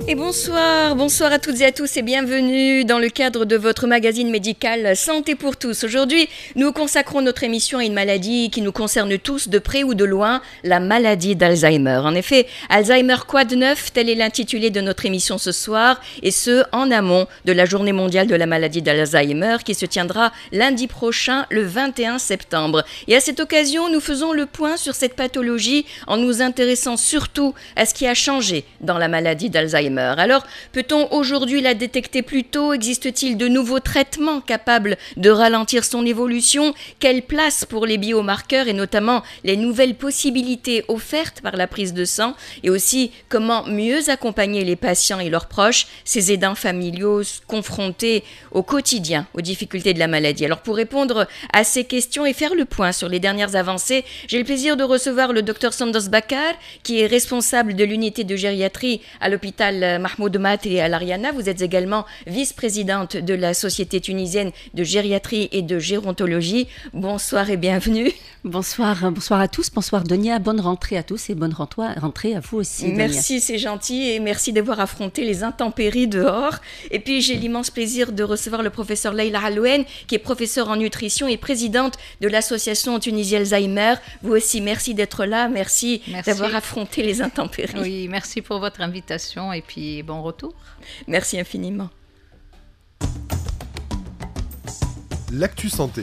Et bonsoir à toutes et à tous et bienvenue dans le cadre de votre magazine médical Santé pour tous. Aujourd'hui, nous consacrons notre émission à une maladie qui nous concerne tous de près ou de loin, la maladie d'Alzheimer. En effet, Alzheimer quoi de neuf, tel est l'intitulé de notre émission ce soir, et ce, en amont de la journée mondiale de la maladie d'Alzheimer qui se tiendra lundi prochain, le 21 septembre. Et à cette occasion, nous faisons le point sur cette pathologie en nous intéressant surtout à ce qui a changé dans la maladie d'Alzheimer. Alors, peut-on aujourd'hui la détecter plus tôt? Existe-t-il de nouveaux traitements capables de ralentir son évolution? Quelle place pour les biomarqueurs et notamment les nouvelles possibilités offertes par la prise de sang? Et aussi, comment mieux accompagner les patients et leurs proches, ces aidants familiaux confrontés au quotidien aux difficultés de la maladie? Alors, pour répondre à ces questions et faire le point sur les dernières avancées, j'ai le plaisir de recevoir le Dr Sandos Bakar, qui est responsable de l'unité de gériatrie à l'hôpital Mahmoud Mat et à l'Ariana. Vous êtes également vice-présidente de la Société tunisienne de gériatrie et de gérontologie. Bonsoir et bienvenue. Bonsoir à tous. Bonsoir Donia. Bonne rentrée à tous et bonne rentrée à vous aussi, Donia. Merci, c'est gentil et merci d'avoir affronté les intempéries dehors. Et puis j'ai l'immense plaisir de recevoir le professeur Leïla Allouen, qui est professeure en nutrition et présidente de l'association Tunisie Alzheimer. Vous aussi, merci d'être là. Merci d'avoir affronté les intempéries. Oui, merci pour votre invitation et puis bon retour. Merci infiniment. L'actu santé.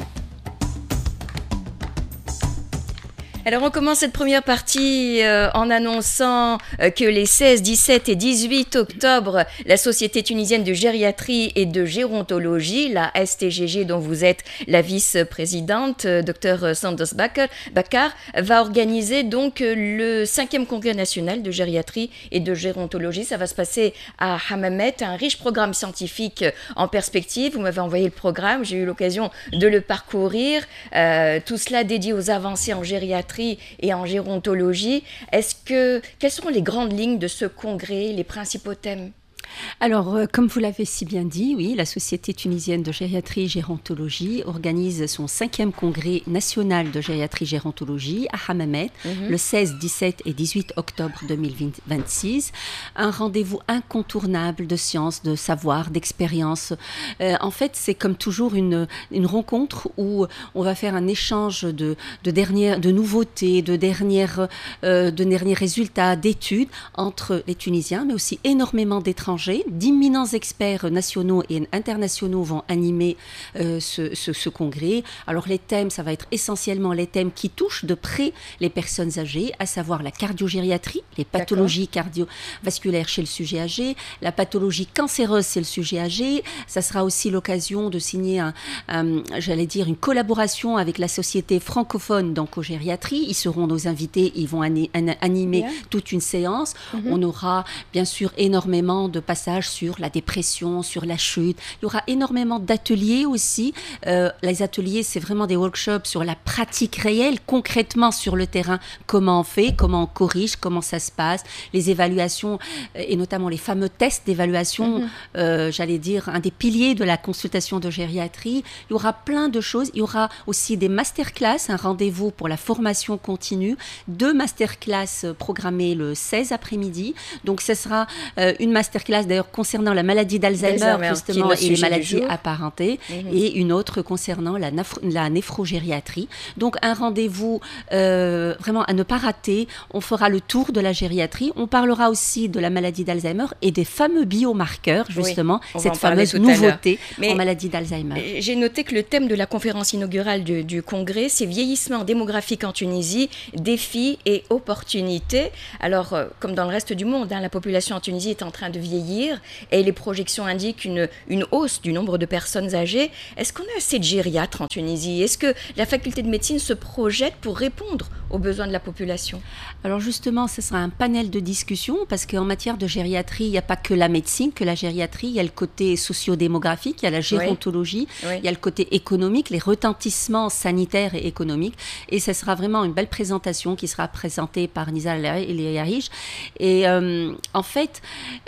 Alors on commence cette première partie en annonçant que les 16, 17 et 18 octobre, la Société tunisienne de gériatrie et de gérontologie, la STGG dont vous êtes la vice-présidente, Dr Sandos Bakar, va organiser donc le 5e congrès national de gériatrie et de gérontologie. Ça va se passer à Hammamet, un riche programme scientifique en perspective. Vous m'avez envoyé le programme, j'ai eu l'occasion de le parcourir. Tout cela dédié aux avancées en gériatrie et en gérontologie. Quelles sont les grandes lignes de ce congrès, les principaux thèmes? Alors, comme vous l'avez si bien dit, oui, la Société tunisienne de gériatrie et gérontologie organise son 5e congrès national de gériatrie et gérontologie à Hammamet, le 16, 17 et 18 octobre 2026. Un rendez-vous incontournable de science, de savoir, d'expérience. En fait, c'est comme toujours une rencontre où on va faire un échange de nouveautés, de derniers résultats d'études entre les Tunisiens, mais aussi énormément d'étrangers. D'imminents experts nationaux et internationaux vont animer ce congrès. Alors les thèmes, ça va être essentiellement les thèmes qui touchent de près les personnes âgées, à savoir la cardiogériatrie, les pathologies cardiovasculaires chez le sujet âgé, la pathologie cancéreuse chez le sujet âgé. Ça sera aussi l'occasion de signer une collaboration avec la société francophone d'oncogériatrie. Ils seront nos invités, ils vont animer toute une séance. On aura bien sûr énormément de passage sur la dépression, sur la chute. Il y aura énormément d'ateliers aussi. Les ateliers, c'est vraiment des workshops sur la pratique réelle, concrètement sur le terrain. Comment on fait, comment on corrige, comment ça se passe, les évaluations et notamment les fameux tests d'évaluation, un des piliers de la consultation de gériatrie. Il y aura plein de choses. Il y aura aussi des masterclass, un rendez-vous pour la formation continue, 2 masterclass programmées le 16 après-midi. Donc, ce sera une masterclass d'ailleurs concernant la maladie d'Alzheimer justement et les maladies apparentées et une autre concernant la néphrogériatrie. Donc un rendez-vous vraiment à ne pas rater. On fera le tour de la gériatrie. On parlera aussi de la maladie d'Alzheimer et des fameux biomarqueurs justement, cette fameuse nouveauté en maladie d'Alzheimer. J'ai noté que le thème de la conférence inaugurale du congrès, c'est vieillissement démographique en Tunisie, défis et opportunités. Alors comme dans le reste du monde, la population en Tunisie est en train de vieillir et les projections indiquent une hausse du nombre de personnes âgées. Est-ce qu'on a assez de gériatres en Tunisie? Est-ce que la faculté de médecine se projette pour répondre aux besoins de la population? Alors justement, ce sera un panel de discussion parce qu'en matière de gériatrie, il n'y a pas que la médecine, que la gériatrie, il y a le côté socio-démographique, il y a la gérontologie, il y a le côté économique, les retentissements sanitaires et économiques. Et ce sera vraiment une belle présentation qui sera présentée par Nisa El Yarish. Et en fait,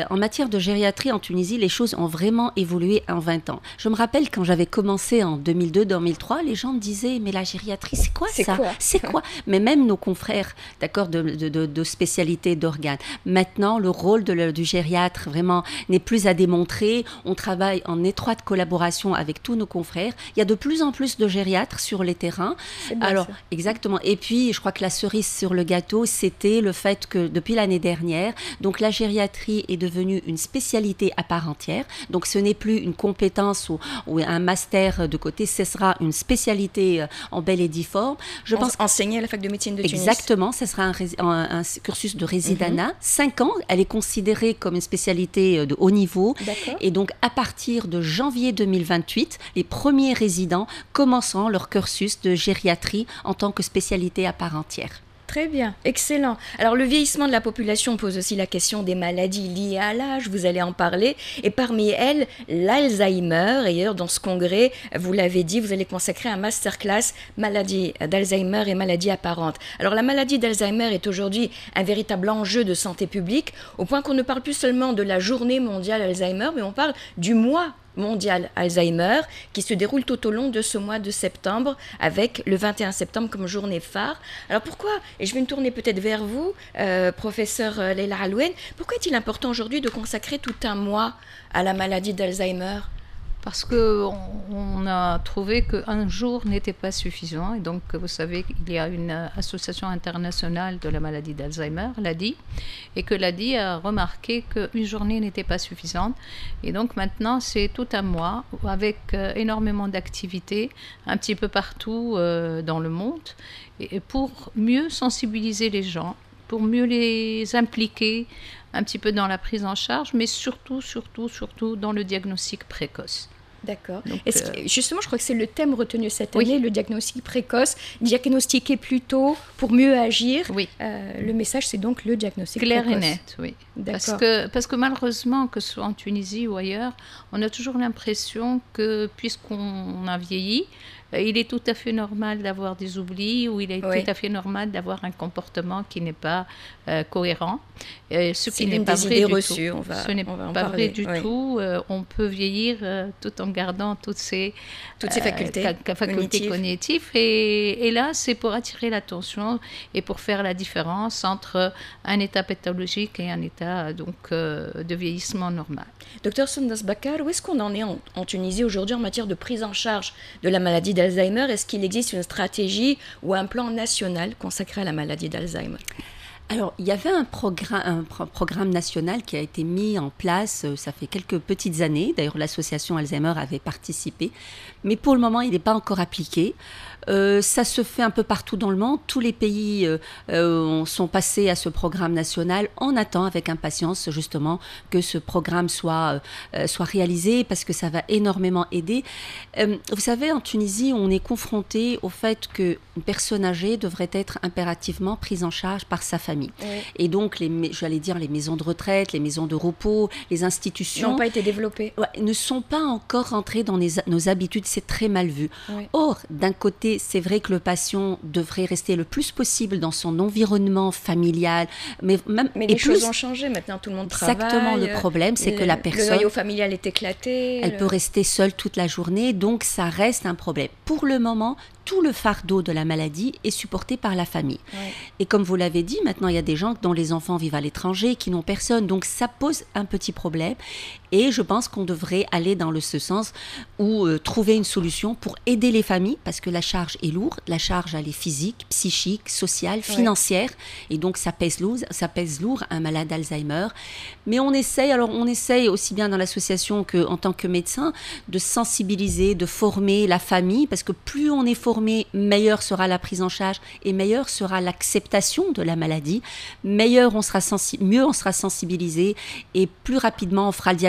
en matière de gériatrie en Tunisie, les choses ont vraiment évolué en 20 ans. Je me rappelle quand j'avais commencé en 2002-2003, les gens me disaient, mais la gériatrie, c'est quoi ça ? C'est quoi ? Mais même nos confrères, d'accord, de spécialités d'organes. Maintenant, le rôle du gériatre vraiment n'est plus à démontrer. On travaille en étroite collaboration avec tous nos confrères. Il y a de plus en plus de gériatres sur les terrains. Alors, exactement. Et puis, je crois que la cerise sur le gâteau, c'était le fait que depuis l'année dernière, donc la gériatrie est devenue une spécialité à part entière. Donc, ce n'est plus une compétence ou un master de côté, ce sera une spécialité en bel et due forme. Je pense enseigner à la fac de médecine de Tunis. Exactement, ce sera un cursus de résidanat. 5 ans, elle est considérée comme une spécialité de haut niveau. D'accord. Et donc, à partir de janvier 2028, les premiers résidents commenceront leur cursus de gériatrie en tant que spécialité à part entière. Très bien, excellent. Alors le vieillissement de la population pose aussi la question des maladies liées à l'âge, vous allez en parler, et parmi elles, l'Alzheimer. Et d'ailleurs, dans ce congrès, vous l'avez dit, vous allez consacrer un masterclass maladie d'Alzheimer et maladies apparentes. Alors la maladie d'Alzheimer est aujourd'hui un véritable enjeu de santé publique, au point qu'on ne parle plus seulement de la journée mondiale Alzheimer, mais on parle du mois mondial Alzheimer qui se déroule tout au long de ce mois de septembre avec le 21 septembre comme journée phare. Alors pourquoi, et je vais me tourner peut-être vers vous, professeur Leila Alouen, pourquoi est-il important aujourd'hui de consacrer tout un mois à la maladie d'Alzheimer ? Parce qu'on a trouvé qu'un jour n'était pas suffisant. Et donc, vous savez qu'il y a une association internationale de la maladie d'Alzheimer, l'ADI, et que l'ADI a remarqué qu'une journée n'était pas suffisante. Et donc, maintenant, c'est tout un mois avec énormément d'activités un petit peu partout dans le monde et pour mieux sensibiliser les gens, pour mieux les impliquer un petit peu dans la prise en charge, mais surtout dans le diagnostic précoce. D'accord. Justement, je crois que c'est le thème retenu cette année, le diagnostic précoce, diagnostiquer plus tôt pour mieux agir. Oui. Le message, c'est donc le diagnostic clair précoce. Clair et net, oui. D'accord. Parce que malheureusement, que ce soit en Tunisie ou ailleurs, on a toujours l'impression que puisqu'on a vieilli, il est tout à fait normal d'avoir des oublis ou il est tout à fait normal d'avoir un comportement qui n'est pas cohérent. Ce qui n'est pas vrai du tout. Ce n'est pas vrai du tout. On peut vieillir tout en gardant toutes ces facultés cognitives. Et là, c'est pour attirer l'attention et pour faire la différence entre un état pathologique et un état de vieillissement normal. Docteur Sandas Bakar, où est-ce qu'on en est en Tunisie aujourd'hui en matière de prise en charge de la maladie d'Alzheimer? Est-ce qu'il existe une stratégie ou un plan national consacré à la maladie d'Alzheimer? Alors, il y avait un programme national qui a été mis en place, ça fait quelques petites années. D'ailleurs, l'association Alzheimer avait participé. Mais pour le moment, il n'est pas encore appliqué. Ça se fait un peu partout dans le monde. Tous les pays sont passés à ce programme national. On attend avec impatience, justement, que ce programme soit réalisé parce que ça va énormément aider. Vous savez, en Tunisie, on est confronté au fait qu'une personne âgée devrait être impérativement prise en charge par sa famille. Oui. Et donc, les maisons de retraite, les maisons de repos, les institutions... n'ont pas été développées. Ne sont pas encore rentrées dans nos habitudes. C'est très mal vu. Oui. Or, d'un côté, c'est vrai que le patient devrait rester le plus possible dans son environnement familial. Mais les choses ont changé. Maintenant, tout le monde travaille. Exactement. Le problème, c'est que la personne... Le noyau familial est éclaté. Elle peut rester seule toute la journée. Donc, ça reste un problème. Pour le moment, tout le fardeau de la maladie est supporté par la famille. Ouais. Et comme vous l'avez dit, maintenant, il y a des gens dont les enfants vivent à l'étranger, qui n'ont personne. Donc, ça pose un petit problème. Et je pense qu'on devrait aller dans ce sens où trouver une solution pour aider les familles, parce que la charge est lourde. La charge, elle est physique, psychique, sociale, financière. Ouais. Et donc, ça pèse lourd un malade d'Alzheimer. Mais on essaye aussi bien dans l'association qu'en tant que médecin, de sensibiliser, de former la famille, parce que plus on est formé, meilleure sera la prise en charge et meilleure sera l'acceptation de la maladie. Mieux on sera sensibilisé et plus rapidement on fera le diagnostic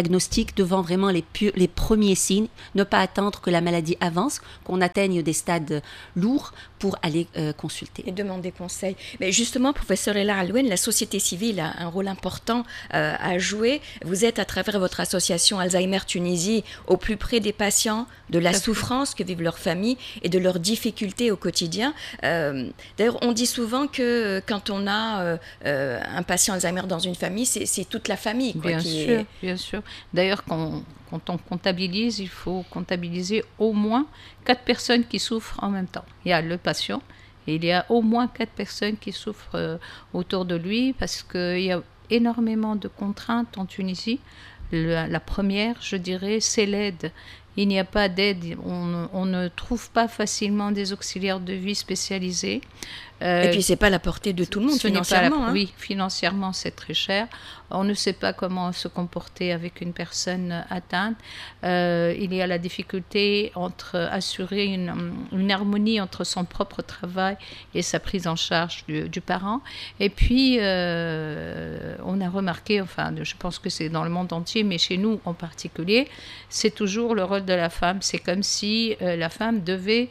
diagnostic devant vraiment les premiers signes, ne pas attendre que la maladie avance, qu'on atteigne des stades lourds pour aller consulter. Et demander conseil. Mais justement, professeur Ella Alouane, la société civile a un rôle important à jouer. Vous êtes, à travers votre association Alzheimer Tunisie, au plus près des patients, de la souffrance que vivent leurs familles et de leurs difficultés au quotidien. D'ailleurs, on dit souvent que quand on a un patient Alzheimer dans une famille, c'est toute la famille. Quoi, bien sûr. D'ailleurs, quand on comptabilise, il faut comptabiliser au moins 4 personnes qui souffrent en même temps. Il y a le patient et il y a au moins 4 personnes qui souffrent autour de lui parce qu'il y a énormément de contraintes en Tunisie. La première, je dirais, c'est l'aide. Il n'y a pas d'aide, on ne trouve pas facilement des auxiliaires de vie spécialisés. Et puis, ce n'est pas à la portée de tout le monde financièrement. Oui, financièrement, c'est très cher. On ne sait pas comment se comporter avec une personne atteinte. Il y a la difficulté entre assurer une harmonie entre son propre travail et sa prise en charge du parent. Et puis, on a remarqué, enfin, je pense que c'est dans le monde entier, mais chez nous en particulier, c'est toujours le rôle de la femme. C'est comme si la femme devait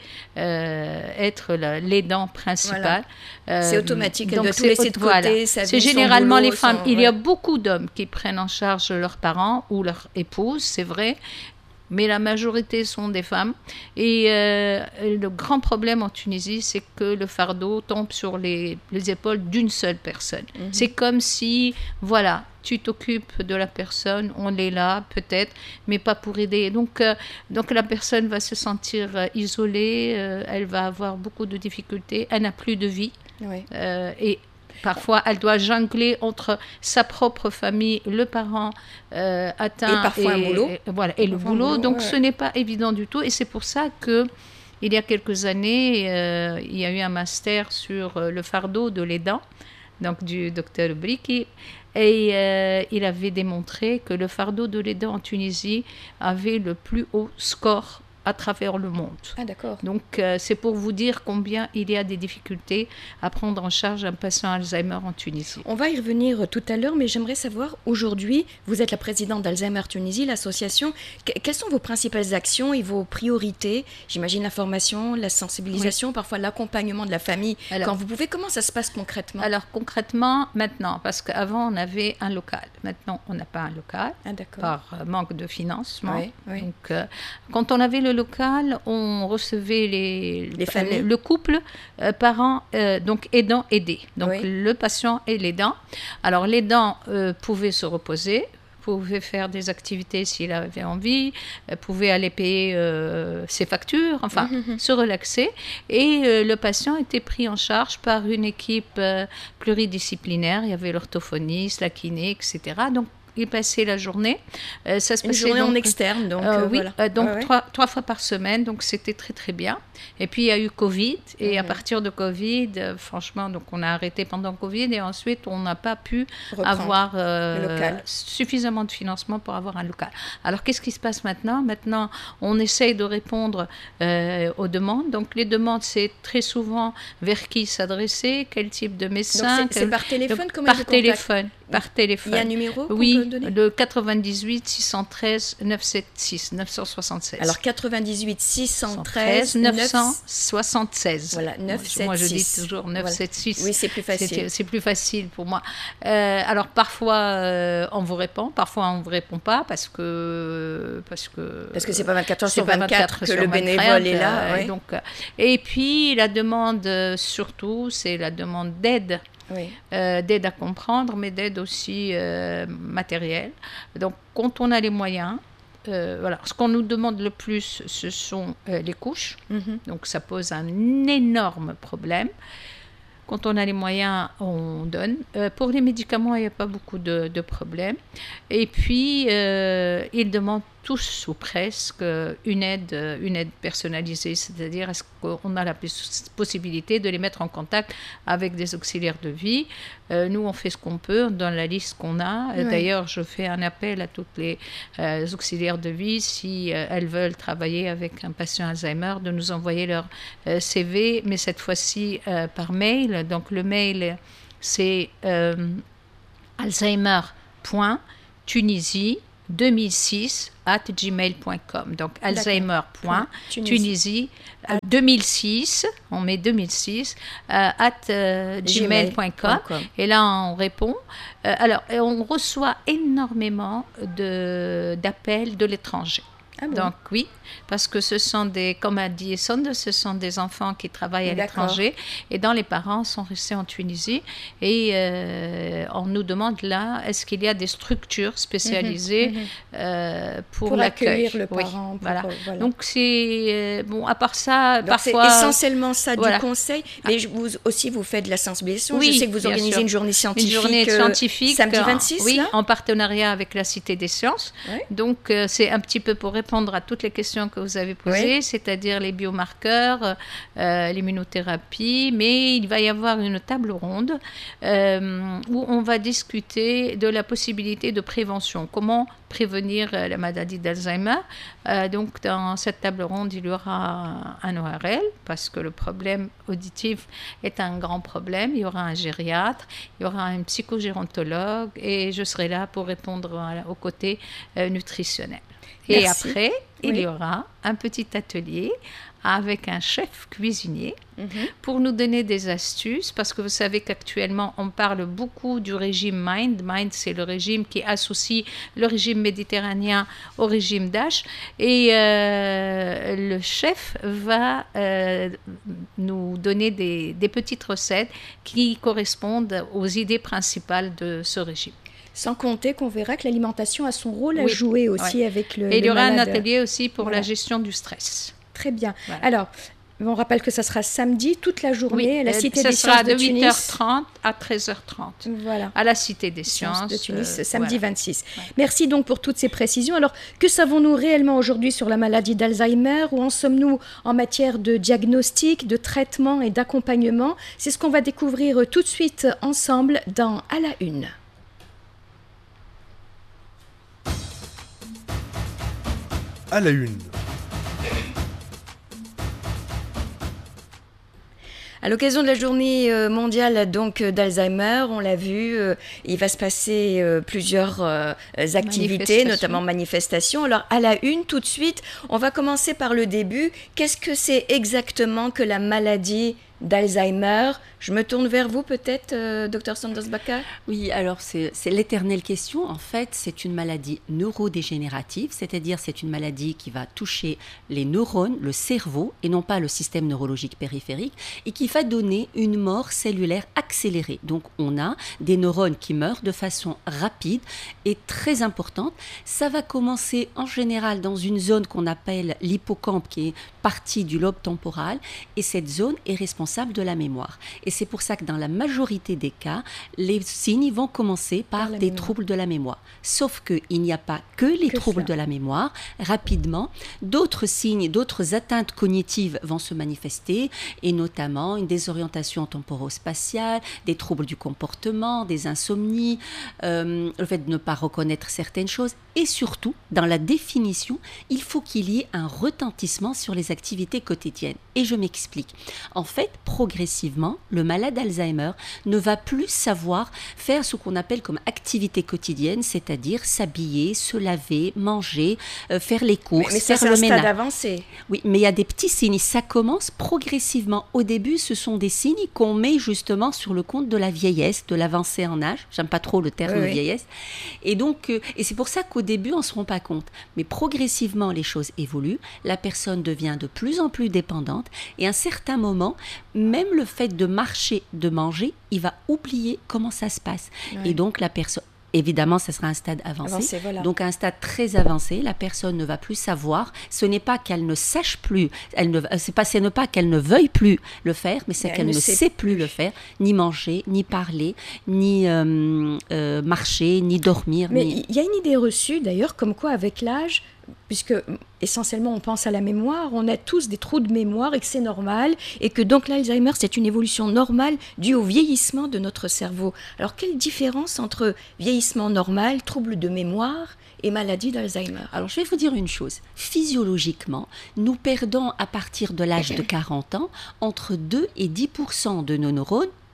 être l'aidant principal. Voilà. C'est automatique, elle doit tout laisser de côté. C'est généralement les femmes. Il y a beaucoup d'hommes qui prennent en charge leurs parents ou leur épouse, c'est vrai, mais la majorité sont des femmes. Et le grand problème en Tunisie, c'est que le fardeau tombe sur les épaules d'une seule personne. C'est comme si, voilà, tu t'occupes de la personne, on est là peut-être, mais pas pour aider. Donc la personne va se sentir isolée, elle va avoir beaucoup de difficultés, elle n'a plus de vie. Oui. Et parfois, elle doit jongler entre sa propre famille, le parent atteint et parfois un boulot. Et le boulot. Donc, ce n'est pas évident du tout. Et c'est pour ça que il y a quelques années, il y a eu un master sur le fardeau de l'aidant, donc du docteur Briki. Et il avait démontré que le fardeau de l'aidant en Tunisie avait le plus haut score à travers le monde. Ah, d'accord. Donc, c'est pour vous dire combien il y a des difficultés à prendre en charge un patient Alzheimer en Tunisie. On va y revenir tout à l'heure, mais j'aimerais savoir, aujourd'hui, vous êtes la présidente d'Alzheimer Tunisie, l'association. Quelles sont vos principales actions et vos priorités? J'imagine la formation, la sensibilisation, parfois l'accompagnement de la famille. Alors, quand vous pouvez, comment ça se passe concrètement? Alors, concrètement, maintenant, parce qu'avant, on avait un local. Maintenant, on n'a pas un local, par manque de financement. Oui. Donc, quand on avait le local, on recevait le couple parents, donc aidant, aidé. Donc le patient et l'aidant. Alors l'aidant pouvait se reposer, pouvait faire des activités s'il avait envie, pouvait aller payer ses factures, enfin se relaxer. Et le patient était pris en charge par une équipe pluridisciplinaire. Il y avait l'orthophoniste, la kiné, etc. Donc il passait la journée. Ça se une journée en externe, donc oui, voilà. donc 3 fois par semaine, donc c'était très très bien. Et puis il y a eu Covid, et à partir de Covid, franchement, donc on a arrêté pendant Covid, et ensuite on n'a pas pu avoir suffisamment de financement pour avoir un local. Alors qu'est-ce qui se passe maintenant? Maintenant, on essaye de répondre aux demandes. Donc les demandes, c'est très souvent vers qui s'adresser, quel type de médecin. Donc c'est par téléphone? Donc, par téléphone. Par téléphone. Il y a un numéro qu'on peut donner? Le 98 613 976 976. Alors 98 613 976. Voilà, 976. Moi je dis toujours 976. Voilà. Oui, c'est plus facile. C'est plus facile pour moi. Alors parfois on vous répond, parfois on vous répond pas parce que c'est pas 24 heures sur 24 que le bénévole est là. Donc, et puis la demande surtout, c'est la demande d'aide. Oui. D'aide à comprendre, mais d'aide aussi matérielle. Donc, quand on a les moyens, voilà. Ce qu'on nous demande le plus, ce sont les couches. Donc, ça pose un énorme problème. Quand on a les moyens, on donne. Pour les médicaments, il n'y a pas beaucoup de problèmes. Et puis, ils demandent tous ou presque une aide personnalisée, c'est-à-dire est-ce qu'on a la possibilité de les mettre en contact avec des auxiliaires de vie. Nous, on fait ce qu'on peut, on donne la liste qu'on a. Oui. D'ailleurs, je fais un appel à toutes les auxiliaires de vie, si elles veulent travailler avec un patient Alzheimer, de nous envoyer leur CV, mais cette fois-ci par mail. Donc le mail, c'est alzheimer.tunisie alzheimer.tunisie@gmail.com. Donc alzheimer.tunisie 2006, on met 2006 @gmail.com et là on répond. Alors on reçoit énormément d'appels de l'étranger. Ah bon? Donc oui, parce que ce sont comme a dit Sonde, ce sont des enfants qui travaillent à l'étranger et dont les parents sont restés en Tunisie et on nous demande là, est-ce qu'il y a des structures spécialisées pour l'accueil, accueillir le parent. Oui, voilà. Donc c'est bon, à part ça, donc parfois c'est essentiellement ça du conseil, mais vous aussi vous faites de la sensibilisation. Oui, je sais que vous organisez une journée scientifique, samedi 26, oui, là, en partenariat avec la Cité des Sciences. Oui. Donc c'est un petit peu pour répondre à toutes les questions que vous avez posées, c'est-à-dire les biomarqueurs, l'immunothérapie, mais il va y avoir une table ronde où on va discuter de la possibilité de prévention, comment prévenir la maladie d'Alzheimer. Donc dans cette table ronde, il y aura un ORL, parce que le problème auditif est un grand problème, il y aura un gériatre, il y aura un psychogérontologue, et je serai là pour répondre au côté nutritionnel. Et après, il y aura un petit atelier avec un chef cuisinier pour nous donner des astuces, parce que vous savez qu'actuellement, on parle beaucoup du régime MIND. MIND, c'est le régime qui associe le régime méditerranéen au régime DASH. Et le chef va nous donner des petites recettes qui correspondent aux idées principales de ce régime. Sans compter qu'on verra que l'alimentation a son rôle à jouer aussi avec le Et il y aura malade. un atelier aussi pour la gestion du stress. Très bien. Voilà. Alors, on rappelle que ça sera samedi, toute la journée, à la Cité des Sciences de Tunis. Ça sera de 8h30 à 13h30. Voilà. À la Cité des Sciences de Tunis, samedi 26. Ouais. Merci donc pour toutes ces précisions. Alors, que savons-nous réellement aujourd'hui sur la maladie d'Alzheimer? Où en sommes-nous en matière de diagnostic, de traitement et d'accompagnement? C'est ce qu'on va découvrir tout de suite ensemble dans À la Une. À la une. À l'occasion de la journée mondiale donc d'Alzheimer, on l'a vu, il va se passer plusieurs activités, notamment manifestations. Alors à la une, tout de suite, on va commencer par le début. Qu'est-ce que c'est exactement que la maladie d'Alzheimer? Je me tourne vers vous peut-être, Dr Santos Bacar. Oui, alors c'est l'éternelle question. En fait, c'est une maladie neurodégénérative, c'est-à-dire c'est une maladie qui va toucher les neurones, le cerveau, et non pas le système neurologique périphérique, et qui va donner une mort cellulaire accélérée. Donc on a des neurones qui meurent de façon rapide et très importante. Ça va commencer en général dans une zone qu'on appelle l'hippocampe, qui est partie du lobe temporal, et cette zone est responsable de la mémoire. Et c'est pour ça que dans la majorité des cas, les signes vont commencer par des troubles de la mémoire. Sauf qu'il n'y a pas que les troubles de la mémoire. Rapidement, d'autres signes, d'autres atteintes cognitives vont se manifester, et notamment une désorientation temporo-spatiale, des troubles du comportement, des insomnies, le fait de ne pas reconnaître certaines choses. Et surtout, dans la définition, il faut qu'il y ait un retentissement sur les activités quotidiennes. Et je m'explique. En fait, progressivement, le malade d'Alzheimer ne va plus savoir faire ce qu'on appelle comme activité quotidienne, c'est-à-dire s'habiller, se laver, manger, faire les courses, mais faire ça, le c'est un ménage. stade avancé. Oui, mais il y a des petits signes. Ça commence progressivement. Au début, ce sont des signes qu'on met justement sur le compte de la vieillesse, de l'avancée en âge. J'aime pas trop le terme vieillesse. Et donc, et c'est pour ça qu'au début, on ne se rend pas compte. Mais progressivement, les choses évoluent. La personne devient de plus en plus dépendante. Et à un certain moment, même le fait de marcher, de manger, il va oublier comment ça se passe. Et donc, la personne... Évidemment, ce sera un stade avancé. Donc, à un stade très avancé, la personne ne va plus savoir. Ce n'est pas qu'elle ne sache plus, ce n'est pas qu'elle ne veuille plus le faire, mais c'est qu'elle ne sait plus le faire, ni manger, ni parler, ni marcher, ni dormir. Mais il y a une idée reçue, d'ailleurs, comme quoi, avec l'âge, puisque essentiellement on pense à la mémoire, on a tous des trous de mémoire et que c'est normal, et que donc l'Alzheimer c'est une évolution normale due au vieillissement de notre cerveau. Alors quelle différence entre vieillissement normal, trouble de mémoire et maladie d'Alzheimer? Alors je vais vous dire une chose, physiologiquement, nous perdons à partir de l'âge de 40 ans entre 2 et 10% de nos neurones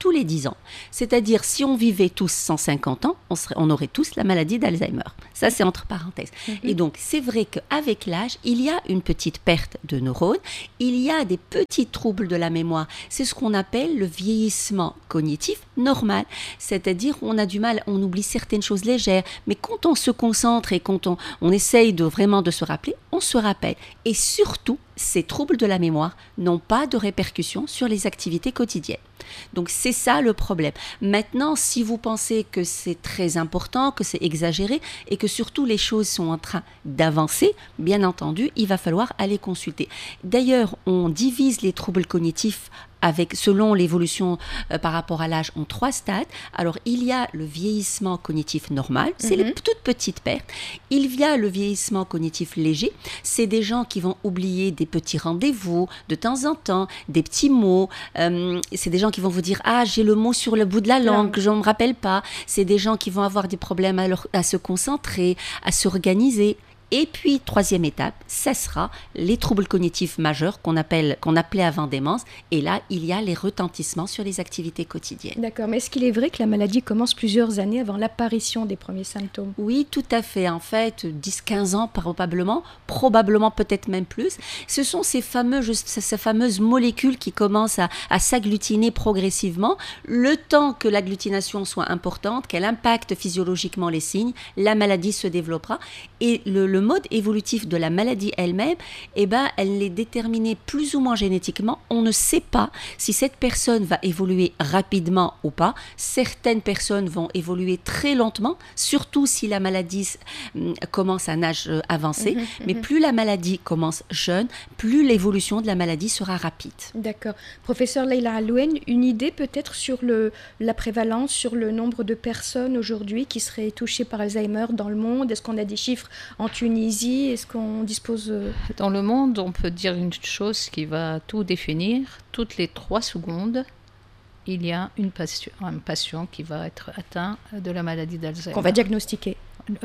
tous les 10 ans. C'est-à-dire, si on vivait tous 150 ans, on aurait tous la maladie d'Alzheimer. Ça, c'est entre parenthèses. Et donc, c'est vrai qu'avec l'âge, il y a une petite perte de neurones, il y a des petits troubles de la mémoire. C'est ce qu'on appelle le vieillissement cognitif normal. C'est-à-dire, on a du mal, on oublie certaines choses légères, mais quand on se concentre et quand on essaye vraiment de se rappeler, on se rappelle. Et surtout, ces troubles de la mémoire n'ont pas de répercussions sur les activités quotidiennes. Donc c'est ça le problème. Maintenant, si vous pensez que c'est très important, que c'est exagéré et que surtout les choses sont en train d'avancer, bien entendu, il va falloir aller consulter. D'ailleurs, on divise les troubles cognitifs selon l'évolution par rapport à l'âge en 3 stades. Alors, il y a le vieillissement cognitif normal, c'est les toutes petites pertes. Il y a le vieillissement cognitif léger, c'est des gens qui vont oublier des petits rendez-vous de temps en temps, des petits mots. C'est des gens qui vont vous dire « Ah, j'ai le mot sur le bout de la langue, je ne me rappelle pas ». C'est des gens qui vont avoir des problèmes à se concentrer, à s'organiser. Et puis, 3e étape, ça sera les troubles cognitifs majeurs qu'on appelait avant démence. Et là, il y a les retentissements sur les activités quotidiennes. D'accord, mais est-ce qu'il est vrai que la maladie commence plusieurs années avant l'apparition des premiers symptômes? Oui, tout à fait. En fait, 10-15 ans probablement peut-être même plus. Ce sont ces fameuses molécules qui commencent à s'agglutiner progressivement. Le temps que l'agglutination soit importante, qu'elle impacte physiologiquement les signes, la maladie se développera. Et le mode évolutif de la maladie elle-même, elle est déterminée plus ou moins génétiquement. On ne sait pas si cette personne va évoluer rapidement ou pas. Certaines personnes vont évoluer très lentement, surtout si la maladie commence à un âge avancé. Mais plus la maladie commence jeune, plus l'évolution de la maladie sera rapide. D'accord. Professeur Leïla Allouane, une idée peut-être sur la prévalence, sur le nombre de personnes aujourd'hui qui seraient touchées par Alzheimer dans le monde? Est-ce qu'on a des chiffres en Tunisie? Est-ce qu'on dispose... Dans le monde, on peut dire une chose qui va tout définir. Toutes les 3 secondes, il y a un patient qui va être atteint de la maladie d'Alzheimer. Qu'on va diagnostiquer.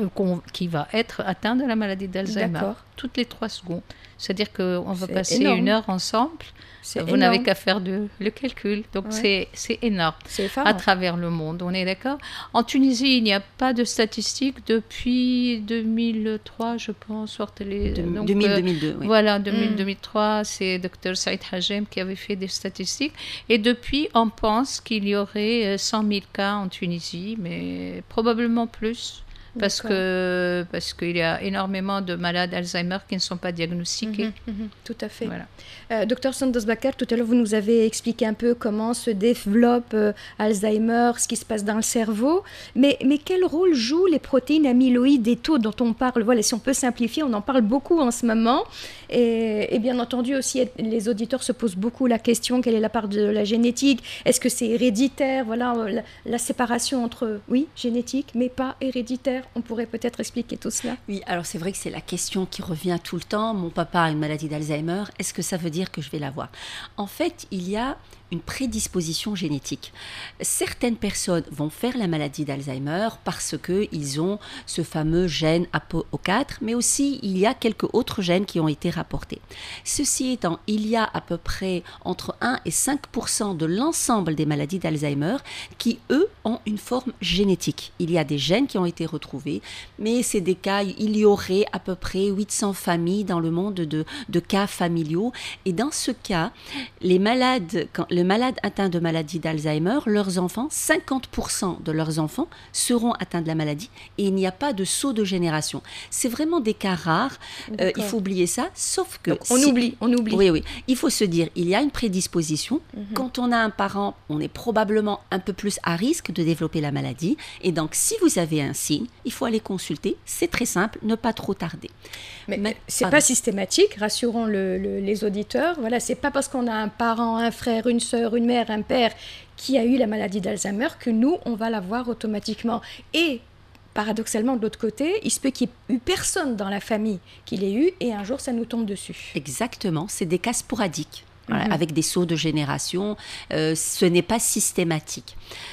Qui va être atteint de la maladie d'Alzheimer. D'accord. Toutes les 3 secondes. C'est-à-dire qu'on va passer énorme. 1 heure ensemble. Vous n'avez qu'à faire le calcul. Donc c'est énorme. C'est effarant. À travers le monde, on est d'accord. En Tunisie, il n'y a pas de statistiques depuis 2003, je pense. 2002, oui. Voilà, 2003, c'est Dr Saïd Hajem qui avait fait des statistiques. Et depuis, on pense qu'il y aurait 100 000 cas en Tunisie, mais probablement plus. Parce qu'il y a énormément de malades Alzheimer qui ne sont pas diagnostiqués. Tout à fait. Voilà. Docteur Sandoz Bakar, tout à l'heure, vous nous avez expliqué un peu comment se développe Alzheimer, ce qui se passe dans le cerveau. Mais quel rôle jouent les protéines amyloïdes et tau dont on parle? Voilà, si on peut simplifier, on en parle beaucoup en ce moment. Et bien entendu aussi, les auditeurs se posent beaucoup la question, quelle est la part de la génétique? Est-ce que c'est héréditaire? Voilà, la séparation entre, oui, génétique, mais pas héréditaire. On pourrait peut-être expliquer tout cela. Oui, alors c'est vrai que c'est la question qui revient tout le temps. Mon papa a une maladie d'Alzheimer, est-ce que ça veut dire que je vais l'avoir? En fait, il y a une prédisposition génétique. Certaines personnes vont faire la maladie d'Alzheimer parce qu'ils ont ce fameux gène APOE4, mais aussi il y a quelques autres gènes qui ont été rapportés. Ceci étant, il y a à peu près entre 1 et 5% de l'ensemble des maladies d'Alzheimer qui, eux, ont une forme génétique. Il y a des gènes qui ont été retrouvés, mais c'est des cas, il y aurait à peu près 800 familles dans le monde de cas familiaux. Et dans ce cas, les malades atteints de maladie d'Alzheimer, leurs enfants, 50% de leurs enfants seront atteints de la maladie et il n'y a pas de saut de génération. C'est vraiment des cas rares, il faut oublier ça, sauf que... Donc, on oublie. Oui, il faut se dire, il y a une prédisposition. Quand on a un parent, on est probablement un peu plus à risque de développer la maladie et donc si vous avez un signe, il faut aller consulter, c'est très simple, ne pas trop tarder. Mais c'est pas systématique, rassurons les auditeurs. Voilà, c'est pas parce qu'on a un parent, un frère, une sœur, une mère, un père qui a eu la maladie d'Alzheimer que nous, on va l'avoir automatiquement. Et paradoxalement, de l'autre côté, il se peut qu'il n'y ait eu personne dans la famille qui l'ait eu et un jour, ça nous tombe dessus. Exactement, c'est des cas sporadiques, avec des sauts de génération. Ce n'est pas systématique.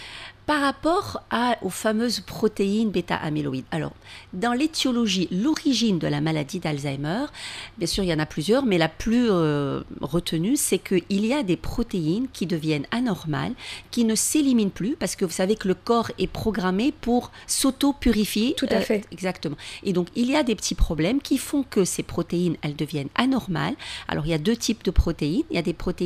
Par rapport aux fameuses protéines bêta-amyloïdes. Alors, dans l'étiologie, l'origine de la maladie d'Alzheimer, bien sûr, il y en a plusieurs, mais la plus retenue, c'est qu'il y a des protéines qui deviennent anormales, qui ne s'éliminent plus, parce que vous savez que le corps est programmé pour s'auto-purifier. Tout à fait. Exactement. Et donc, il y a des petits problèmes qui font que ces protéines, elles deviennent anormales. Alors, il y a deux types de protéines. Il y a des protéines